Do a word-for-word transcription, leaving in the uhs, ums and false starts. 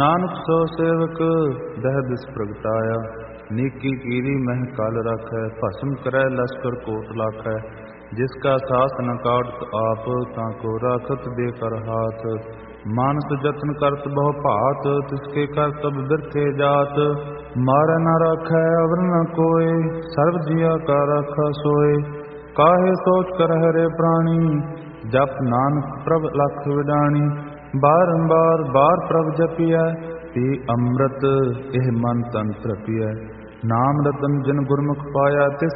ਨਾਨਕ ਸੋ ਸੇਵਕ ਦਹ ਦਿਸ ਪ੍ਰਗਟਾਇਆ। ਨੀਕੀ ਕੀਰੀ ਮਹਿ ਕਲ ਰਖੈ, ਭਸਮ ਕਰੈ ਲਸਕਰ ਕੋਟ ਲਾਖੈ। ਜਿਸ ਕਾ ਸਾਸ ਨ ਕਾਟਤ ਆਪ, ਤਾਂ ਕੋ ਰਾਖਤ ਦੇ ਕਰ ਹਾਥ। ਮਾਨਸ ਜਤਨ ਕਰਤ ਬਹੁ ਭਾਤ, ਤਿਸਕੇ ਕਰ ਤਬ ਬਿਰਥੇ ਜਾਤ। ਮਾਰੈ ਨ ਰਾਖੈ ਅਵਰ ਨ ਕੋਇ, ਸਰਬ ਜੀਆ ਕਾ ਰਾਖਾ ਸੋਇ। ਕਾਹੇ ਸੋਚ ਕਰ ਹਰੇ ਪ੍ਰਾਣੀ, ਜਪ ਨਾਨਕ ਪ੍ਰਭ ਲਖ ਵਿਡਾਣੀ। ਬਾਰੰਬਾਰ ਬਾਰ ਪ੍ਰਭ ਜਪੀਐ, ਪੀ ਅੰਮ੍ਰਿਤ ਇਹ ਮਨ ਤਨ ਤ੍ਰਪੀਐ। ਨਾਮ ਰਤਨ ਜਿਨ ਗੁਰਮੁਖ ਪਾਇਆ, ਤਿਸ